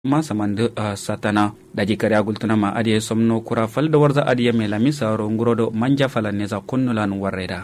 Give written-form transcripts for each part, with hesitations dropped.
masamande satana daji kare agultuna ma adiye somno kura falda warza adiye melami saro ngurodo manja falaneza kunnulan warreda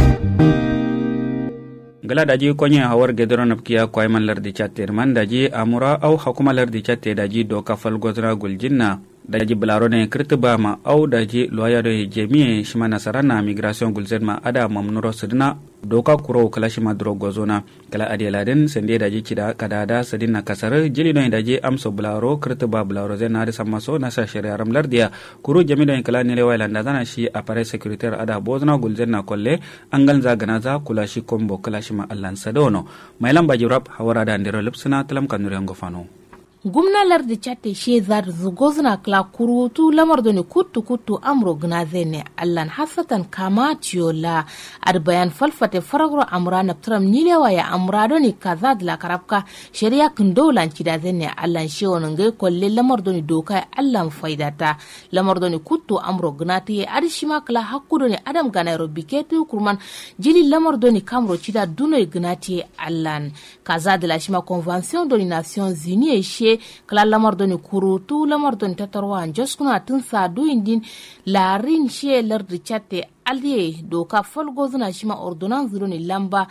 gala daji konye hawar gedoro napkiya kwayman lardi chatte man daji amura au hukuma lardi chatte daji do kafal gozra guljinna daji blaro ne kirtiba ma au daji loya do jemiye shima nasarana migration gulzen ma ada mamnuro sidna doka kuro kala shima dro gozona kala adiye laden sende daji kida kadada sidina kasar jili do daji amso blaro kirtiba blaro zen na samaso nasa shari'a ram lardiya kuro jemi do kala ne wailanda zana shi apare securitaire ada bozna gulzen na kolle angal za ganaza kula shi kombo kala shima allan sadono mailan bajirab hawara da ndero lipsina talam kanure ngofano gumnalar da chatte shezar zugozna kla kurutu lamar doni kuttu amro gnazene allan hasatan kamatiola arbayan falfate faragro amra naptram nilewa ya amra doni kazad la karabka sharia kindolan kidazene allan shewon ngai kolle lamar doni doka allan faidata lamar doni kuttu amro gnati arshima kla hakku doni adam ganairo biketu kurman jili lamar doni kamro chida duno gnati allan kazad la shima convention doni nations unies kala lamar doni kurutu lamar doni tatarwa joskuna tun sadu indin larin she lardi chatte allié doka folgo zuna shima ordonnance doni lamba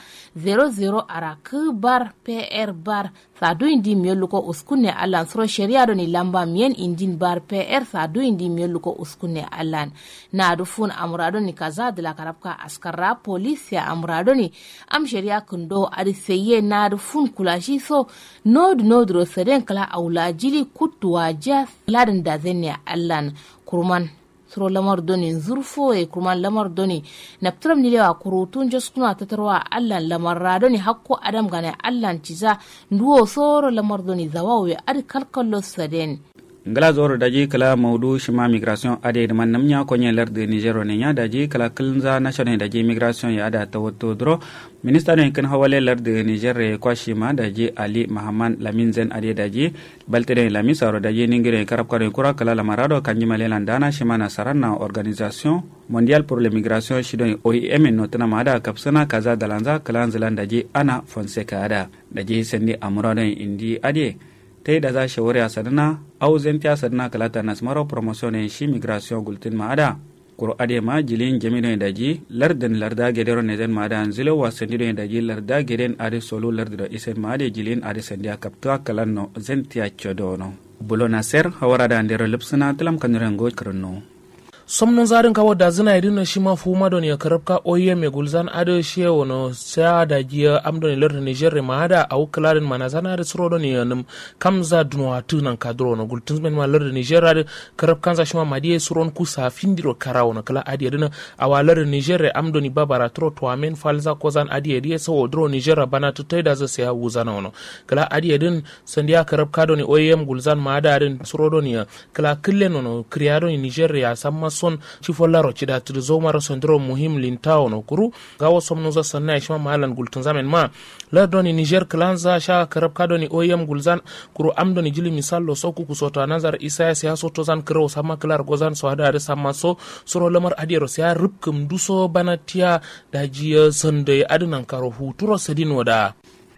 00 arak bar pr bar sadu indi mieluko uskunne allan sro sharia doni lamba mien indin bar pr sadu indi mieluko uskunne allan na dufun amrado ni kaza de la karabka askara police amrado ni am sharia kundo adi seye na dufun kulashi so nod ro seden kala aula jili kutwa jas ladan da zenne allan kurman suro lamar doni zurfo e kuma lamar doni naptram ni lewa kurutun joskuna tatarwa allan lamar radoni hakko adam gane allan ciza nduwo soro lamar doni zawawe ad kalkallo saden ngala zoro daji kala maudu shima migration ade man namnya konye larde Niger ne nya daji kala kalnza national daji migration ya ada tawto dro minister ne kan hawale larde Niger kwa shima daji Ali Mahaman Lamin Zen ade daji baltere Lamin saro daji ningire karab kare kura kala lamarado kanji malandana shima na sarana organisation mondial pour les migrations shidon OIM notana mada kapsana kaza dalanza kala nzalanda daji ana Fonseca ada daji sendi amurado indi ade tay da za shawari a sadana au zentiya sadana kalata nasmaro promotion shi migration gultin maada kuro ade ma jilin jami'in daji lardan larda gedero ne zan maada anzilo wasandido daji larda geden ade solo lardo isen maade jilin ade sandia kapta kalanno zentiya chodono bulona ser hawara da ndero lipsina talam kanrengo karno somnon zarin kawo da zina idin shi ma fu madon ya karabka oye me gulzan ado she wono sa da giya amdon lor Niger ma hada au klarin manazana da suro don ya num kamza dunwa tunan kadro no gultun men ma lor Niger ad karabkan za shi ma madiye suron ku sa findiro karawo no kala adi dina awalar Niger amdoni babara tro to amen falza kozan adi edi so dro Niger bana tutai da za sai wuzana wono kala adi din sandiya karabka don oye gulzan ma hada din suro don ya kala killen no kriyado Niger ya samma son cifollaro cida tuzo mara sondro muhim lintao no kuru gawo somno za sanna shima mahalan gultun zaman ma lardoni Niger klanza sha karab kadoni oyam gulzan kuru amdoni jili misallo soku kusota nazar isa ya soto zan kro sama klar gozan so hada sama so suro lamar adiro sia rubkum duso banatia daji sonde adinan karo huturo sedin wada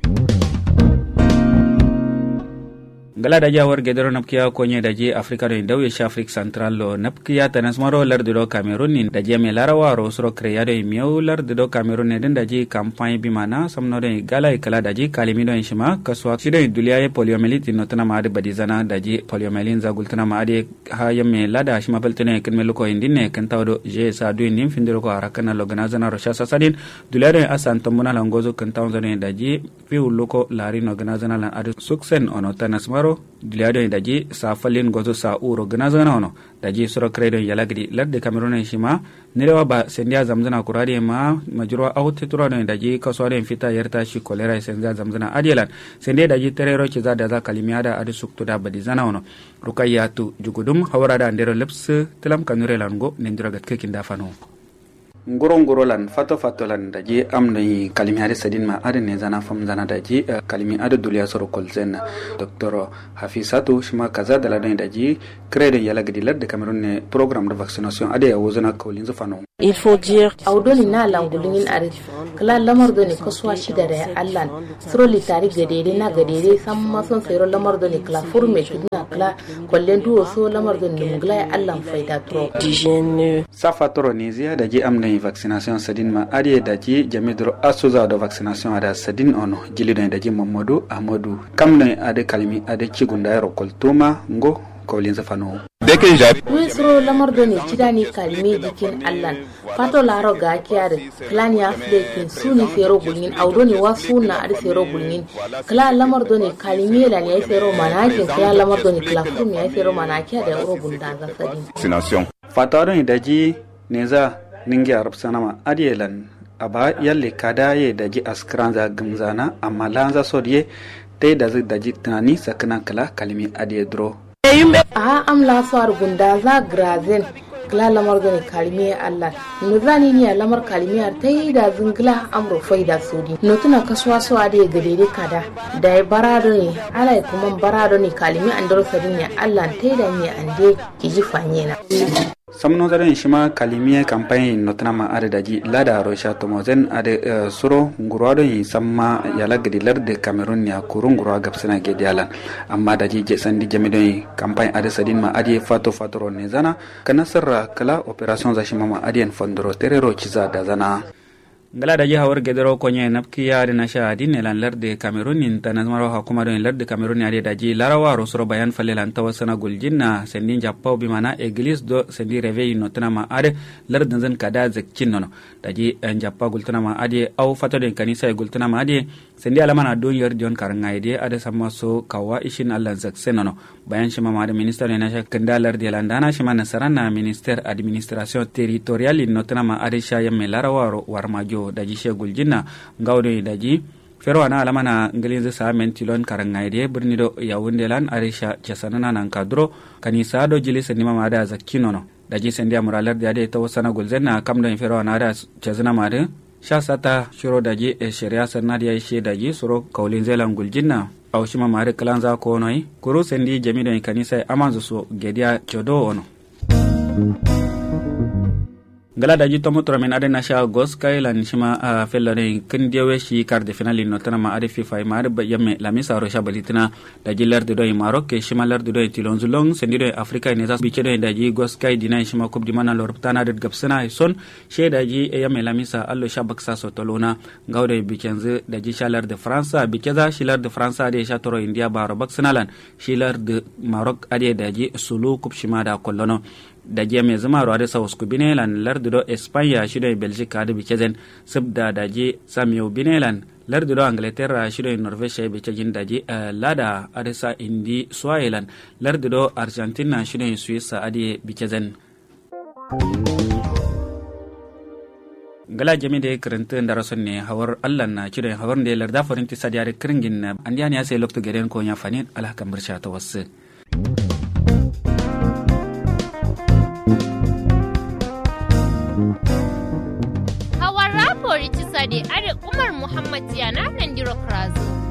ngala daji awar gedero napkiya konye daji Afrika do dawe sha Afrika Central lo napkiya tanasmaro lardo do Cameroon ni daji me larawa ro suro creado miyo lardo do Cameroon ne den daji campagne bi mana samno de gala kala daji kalimi do shima kaswa sido duliaye poliomyelitis notana maade badizana daji poliomyelitis za gultana maade ha yemme lada shima beltene ken meluko indine ken tawdo je sa du indim findiro ko arakana loganazana ro shasa sadin duliaye asanto mona langozo ken tawdo ne daji fi uloko larino ganazana lan adu suksen ono tanasmaro diliado daji sa falin gozo sa uro ganazana ono daji suro credo yalagdi ladde Cameroon shima nirewa ba sendia zamzana kurade ma majuro awte turado daji kaswade fita yerta shi kolera sendia zamzana adielan sende daji terero ci za da za kalimiada adu suktuda badizana ono rukayatu jugudum hawarada ndero lips telam kanure lango nindiragat kekinda fano ngoro lan fato lan daji amni kalimi hade sadin ma ade ne zana fam zana daji kalimi ade duliya soro kolzen Dr Hafisatu shima kaza dala daji créer yala gidi ladde Cameroon ne programme de vaccination ade ya wozana kolin zafano il faut dire awdoni na langulin are kala lamar da ne kasuwa shida da ya Allah suro litari gadere na gadere san mason sayro lamar da ne kala furme kidna kala kollen duwo so lamar da ne mugla ya Allah faida tro safa toro ne ziya da ji amna vaccination sadin ma ariye da ji jamidro asuza da vaccination ada sadin ono jilido da ji Mamadou Amadou kamne ade kalmi ade cigunda yaro koltuma ngo kolin zafano we suro lamar da ne cida ni kalmi jikin Allah fato laro ga kiyare klan ya fle kin suni fero gulin audo ne wasu na ade fero gulin kala lamar da ne kalmi la ne fero manakin kala lamar da ne klafum ya fero manakiya da euro gunda za sadin fato da daji neza ningi arab sanama adielan aba yalle kadaye daji askranza gumzana amma lanza sodiye tay da daji tunani sakana kala kalmi adie dro am la sar gunda za grazen kala lamar da kalmi Allah nuzani ni lamar kalmi ar tay da zingla amro faida sodi notuna kaswa so ade gadede kada da barado ne ala kuma barado ne kalmi andro sadin ya Allah tay da ni ande kiji fanyena samno zaren shima kalimiye campagne notana ma ade daji lada rosha tomozen ade suro ngurado yi samma yala gedilar de Cameroon ya kurun ngurwa gapsana ge dialan amma daji je sandi jamido yi campagne ade sadin ma ade fato fatoro ne zana kana sarra kala operation za shima ma ade fondoro terero ciza da zana ngala daji hawar gedero konye napkiya de nasha adine lan larde Cameroon international hukuma do larde Cameroon ade daji larawa rosoro bayan falelan tawasana guljinna sendin jappo bi mana église do sendi réveil notana ma ade larde zan kada zakkin nono daji jappa gultana ma ade aw fato de kanisa gultana ma ade sendi alamana don yer jon karanga ide ade samma so kawa ishin Allah zaksen nono bayan shima ma ade minister ne nasha kanda larde landana shima nasarana minister administration territoriale notana ma ade shayam me larawa warmajo daji shegul jinna ngawdo daji fero ana alamana ngalize sa mentilon karangayde burnido yawunde lan arisha chasanana nan kadro kanisa do jilise nima mada zakkinono daji sendia muralar de tawsana gulzenna kamdo fero ana da chazana made sha sata shiro daji sharia sanadiya she daji suro kaulin zelan guljinna awshima mare kalanza ko noy kuro sendi jamido kanisa amanzo so gedia chodo ono ngala daji tomo tromen ade nasha gos kailan shima fellare kindewe shi carte finale notana ma ade FIFA ma ade yamme la misa ro shabalitina daji lerde do Maroc ke shima lerde do tilonzulong sendido Africa ne zas biche do daji gos kai dina shima coupe du monde l'Europe tana de gapsana son she daji yamme la misa allo shabaksa so tolona ngawde bikenze daji shalar de France bikeza shilar de France ade shatoro India baro baksanalan shilar de Maroc ade daji sulu coupe shima da kollono daji me zama ro ade saus kubinelan lardu do Espagne shido Belgique ade bikezen sabda daji samio binelan lardu do Angleterre shido Norvège bikejin daji lada ade sa indi Switzerland lardu do Argentina shido Suisse ade bikezen gala jami de krente ndara sonne hawar Allah na shido hawar de larda forinti sadiare kringin andiani ase lokto geren ko nya fani ala kambarcha to wasse Sade Are Umar Muhammad Yana nan Diro Krazo.